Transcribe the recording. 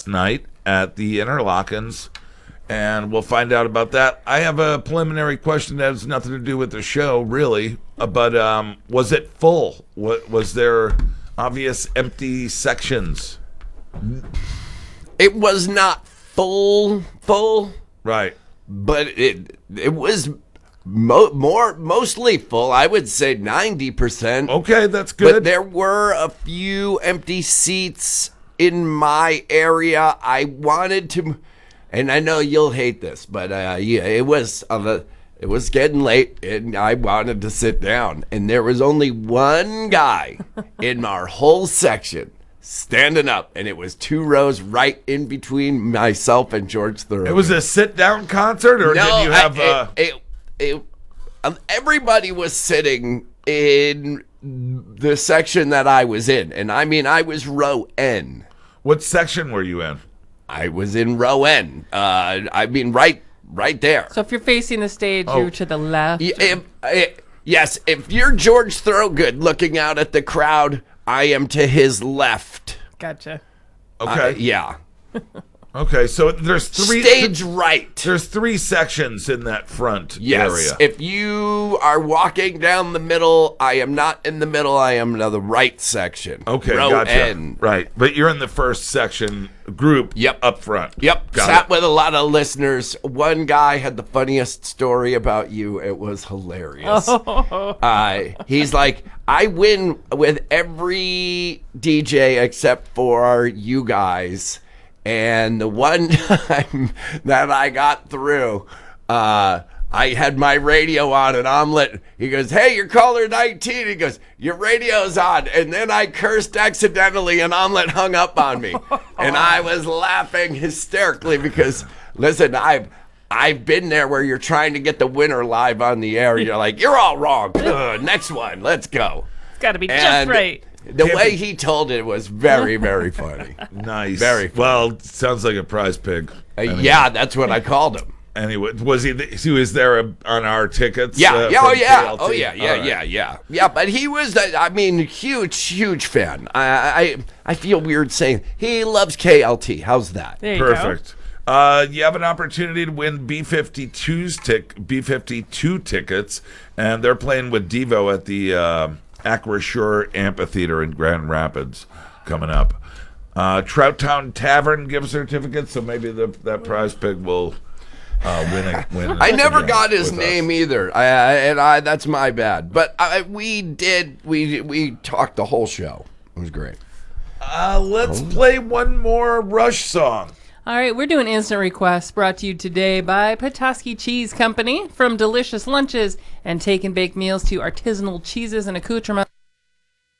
last night at the Interlockens, and we'll find out about that. I have a preliminary question that has nothing to do with the show, really, but was it full? Was there obvious empty sections? It was not full, Right. but it was mostly full. I would say 90%. Okay, that's good. But there were a few empty seats in my area. I wanted to, and I know you'll hate this, but it was getting late, and I wanted to sit down, and there was only one guy in our whole section standing up, and it was 2 rows right in between myself and George Thorogood. It was a sit-down concert, or did you have... everybody was sitting in the section that I was in, and I mean, I was row N. What section were you in? I was in row N. I mean, right there. So if you're facing the stage, you're to the left. Yes, if you're George Thorogood looking out at the crowd, I am to his left. Gotcha. Okay. Yeah. Okay, so there's stage right. There's 3 sections in that front area. If you are walking down the middle, I am not in the middle. I am in the right section. Okay, row gotcha. N. Right, but you're in the first section group. Yep. Up front. Yep. Sat with a lot of listeners. One guy had the funniest story about you. It was hilarious. He's like, I win with every DJ except for you guys. And the one time that I got through, I had my radio on, and Omelet, he goes, hey, you're caller 19. He goes, your radio's on. And then I cursed accidentally, and Omelet hung up on me. And I was laughing hysterically because, listen, I've been there where you're trying to get the winner live on the air. You're like, you're all wrong. Next one, let's go. It's got to be just right. The way he told it was very, very funny. Nice. Very funny. Well, sounds like a prize pig. Anyway. Yeah, that's what I called him. Anyway, he was there on our tickets? Yeah, from KLT? Oh, yeah. Yeah, but he was, I mean, huge fan. I feel weird saying he loves KLT. How's that? There you Perfect. You have an opportunity to win B-52 tickets, and they're playing with Devo at the Acrisure Amphitheater in Grand Rapids coming up. Trout Town Tavern gives certificates, so maybe that prize pig will win. I never got his name either, and that's my bad. But we talked the whole show. It was great. Let's play one more Rush song. All right, we're doing Instant Requests, brought to you today by Petoskey Cheese Company. From delicious lunches and take and bake meals to artisanal cheeses and accoutrements.